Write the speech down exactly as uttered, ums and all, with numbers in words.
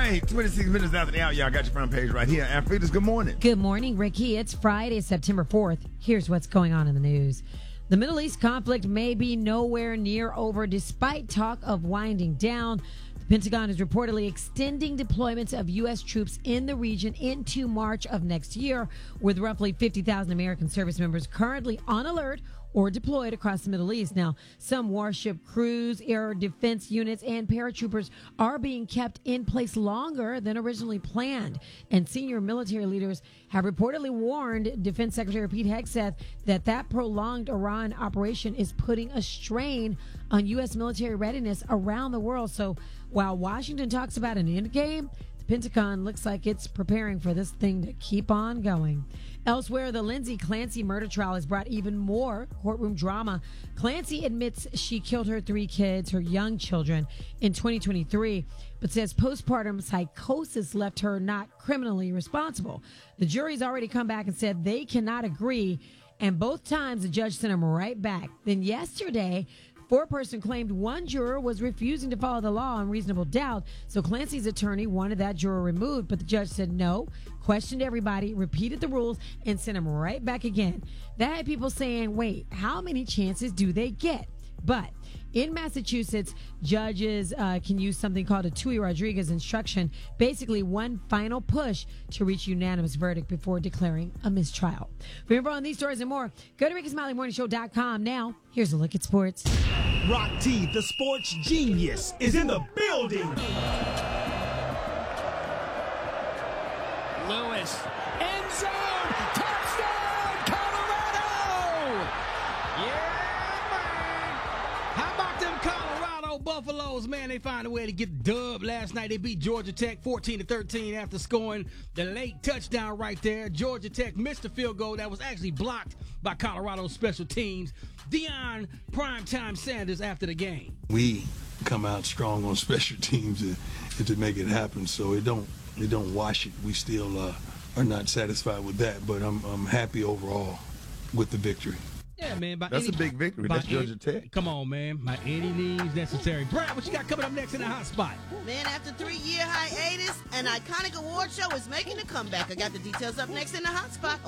right, twenty-six minutes after the hour, y'all got your front page right here. Afritas, good morning. Good morning, Ricky. It's Friday, September fourth. Here's what's going on in the news. The Middle East conflict may be nowhere near over despite talk of winding down. The Pentagon is reportedly extending deployments of U S troops in the region into March of next year, with roughly fifty thousand American service members currently on alert or deployed across the Middle East. Now, some warship crews, air defense units, and paratroopers are being kept in place longer than originally planned. And senior military leaders have reportedly warned Defense Secretary Pete Hegseth that that prolonged Iran operation is putting a strain on U S military readiness around the world. So while Washington talks about an end game, Pentagon looks like it's preparing for this thing to keep on going. Elsewhere, the Lindsay Clancy murder trial has brought even more courtroom drama. Clancy admits she killed her three kids, her young children, in twenty twenty-three, but says postpartum psychosis left her not criminally responsible. The jury's already come back and said they cannot agree, and both times the judge sent them right back. Then yesterday, four-person claimed one juror was refusing to follow the law on reasonable doubt, so Clancy's attorney wanted that juror removed, but the judge said no, questioned everybody, repeated the rules, and sent him right back again. That had people saying, wait, how many chances do they get? But in Massachusetts, judges uh, can use something called a Tui Rodriguez instruction, basically one final push to reach a unanimous verdict before declaring a mistrial. For info on these stories and more, go to ricky smiley morning show dot com. Now, here's a look at sports. Rock T, the sports genius, is in the building. Lewis, end zone, touchdown, Colorado! Yeah, man! How about them Colorado Buffaloes, man? They find a way to get the dub last night. They beat Georgia Tech fourteen to thirteen after scoring the late touchdown right there. Georgia Tech missed a field goal that was actually blocked by Colorado's special teams. Deion Primetime Sanders after the game. We come out strong on special teams and, and to make it happen, so it don't it don't wash it. We still uh, are not satisfied with that, but I'm I'm happy overall with the victory. Yeah, man. By That's any, a big victory. That's Georgia Tech. Come on, man. By any means necessary. Brad, what you got coming up next in the hot spot? Man, after three-year hiatus, an iconic award show is making a comeback. I got the details up next in the hot spot.